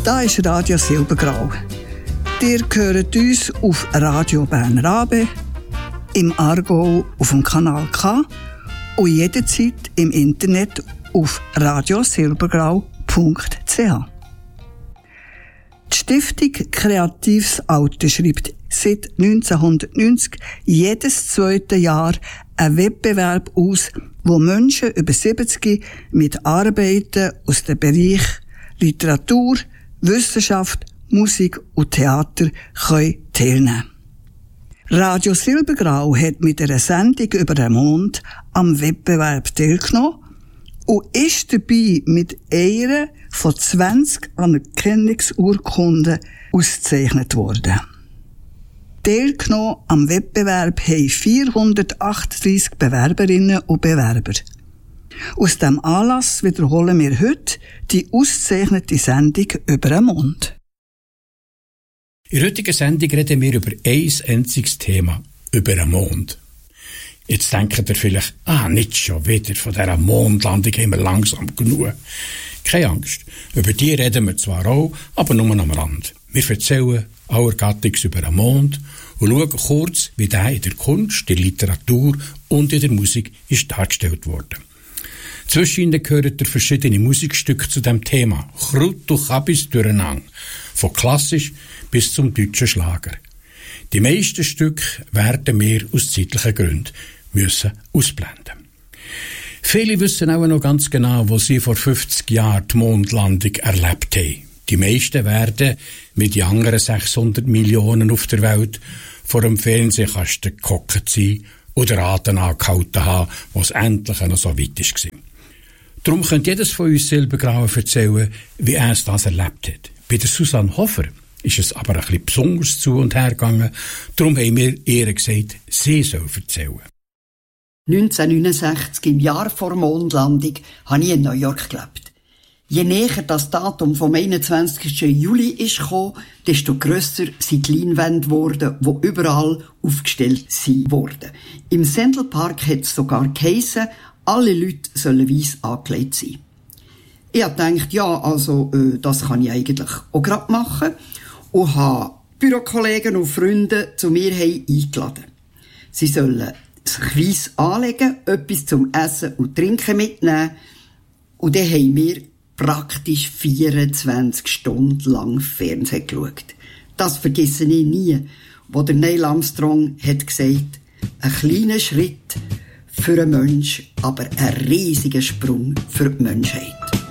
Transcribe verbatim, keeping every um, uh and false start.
Da ist Radio Silbergrau. Ihr hört uns auf Radio Bern Rabe, im Aargau auf dem Kanal K und jederzeit im Internet auf radiosilbergrau punkt c h. Die Stiftung Kreatives Alter schreibt seit neunzehnhundertneunzig jedes zweite Jahr einen Wettbewerb aus, wo Menschen über siebzig mit Arbeiten aus dem Bereich Literatur, Wissenschaft, Musik und Theater können teilnehmen. Radio Silbergrau hat mit einer Sendung über den Mond am Wettbewerb teilgenommen und ist dabei mit einer von zwanzig Anerkennungsurkunden ausgezeichnet worden. Teilgenommen am Wettbewerb haben vierhundertachtunddreissig Bewerberinnen und Bewerber. Aus diesem Anlass wiederholen wir heute die ausgezeichnete Sendung über den Mond. In der heutigen Sendung reden wir über ein einziges Thema, über den Mond. Jetzt denkt ihr vielleicht, ah, nicht schon wieder, von dieser Mondlandung haben wir langsam genug. Keine Angst, über die reden wir zwar auch, aber nur am Rand. Wir erzählen aller Gattungs über den Mond und schauen kurz, wie der in der Kunst, der Literatur und in der Musik ist dargestellt worden. Zwischen ihnen gehören verschiedene Musikstücke zu diesem Thema, Krut und Kabis durcheinander, von klassisch bis zum deutschen Schlager. Die meisten Stücke werden wir aus zeitlichen Gründen müssen ausblenden. Viele wissen auch noch ganz genau, wo sie vor fünfzig Jahren die Mondlandung erlebt haben. Die meisten werden, wie die anderen sechshundert Millionen auf der Welt, vor dem Fernsehkasten gehockt sein oder Atem angehalten haben, wo es endlich noch so weit war. Darum könnte jedes von uns Silbergrauen erzählen, wie er es das erlebt hat. Bei der Susanne Hofer ist es aber ein bisschen besonders zu und her gegangen. Darum haben wir ihr gesagt, sie soll erzählen. neunzehnhundertneunundsechzig, im Jahr vor Mondlandung, habe ich in New York gelebt. Je näher das Datum vom einundzwanzigsten Juli ist gekommen, desto grösser sind die Leinwände geworden, die überall aufgestellt sind worden. Im Central Park hat es sogar geheissen, alle Leute sollen weiss angelegt sein. Ich habe gedacht, ja, also, äh, das kann ich eigentlich auch gerade machen und habe Bürokollegen und Freunde zu mir eingeladen. Sie sollen sich weiss anlegen, etwas zum Essen und Trinken mitnehmen und dann haben wir praktisch vierundzwanzig Stunden lang Fernsehen geschaut. Das vergesse ich nie, wo der Neil Armstrong hat gesagt, ein kleiner Schritt für einen Mensch, aber ein riesiger Sprung für die Menschheit.